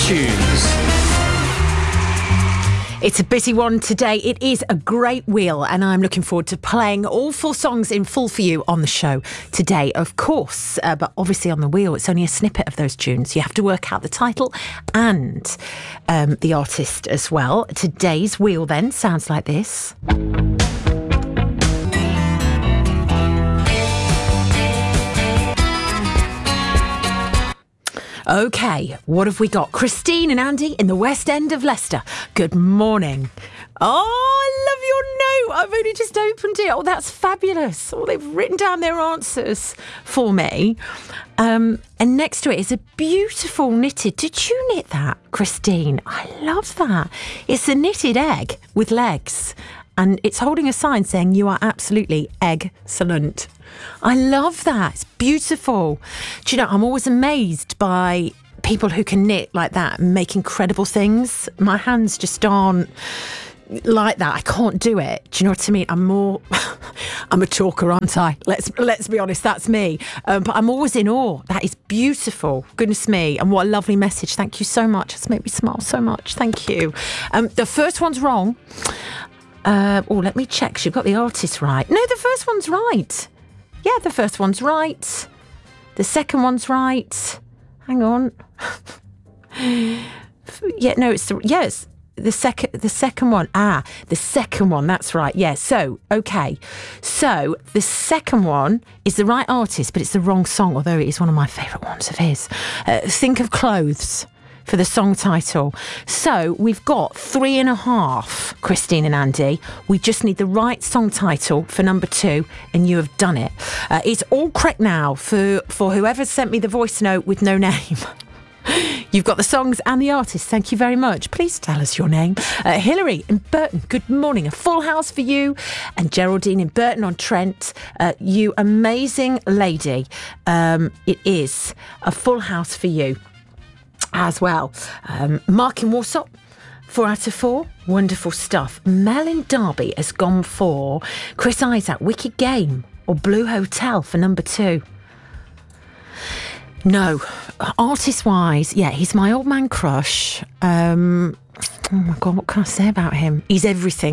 tunes. It's a busy one today. It is a great wheel, and I'm looking forward to playing all 4 songs in full for you on the show today, of course. But obviously on the wheel, it's only a snippet of those tunes. You have to work out the title and the artist as well. Today's wheel then sounds like this. OK, what have we got? Christine and Andy in the West End of Leicester. Good morning. Oh, I love your note. I've only just opened it. Oh, that's fabulous. Oh, they've written down their answers for me. And next to it is a beautiful knitted. Did you knit that, Christine? I love that. It's a knitted egg with legs. And it's holding a sign saying you are absolutely excellent. I love that. It's beautiful. Do you know, I'm always amazed by people who can knit like that and make incredible things. My hands just aren't like that. I can't do it. Do you know what I mean? I'm a talker, aren't I? Let's be honest, that's me. But I'm always in awe. That is beautiful. Goodness me. And what a lovely message. Thank you so much. It's made me smile so much. Thank you. The first one's wrong. Let me check. You've got the artist right. No, the first one's right. Yeah, the first one's right. The second one's right. Hang on. Yeah, no, it's the second one. The second one, that's right. Yeah, so, okay. So, the second one is the right artist, but it's the wrong song, although it is one of my favourite ones of his. Think of Clothes for the song title. So we've got 3.5, Christine and Andy. We just need the right song title for number 2, and you have done it. It's all correct now for whoever sent me the voice note with no name. You've got the songs and the artists. Thank you very much. Please tell us your name. Hilary in Burton, good morning. A full house for you. And Geraldine in Burton-on-Trent, you amazing lady. It is a full house for you as well. Mark in Warsaw, 4 out of 4. Wonderful stuff. Mel in Derby has gone for Chris Isaac, Wicked Game, or Blue Hotel for number 2. No, artist-wise, yeah, he's my old man crush. Oh my God, what can I say about him? He's everything.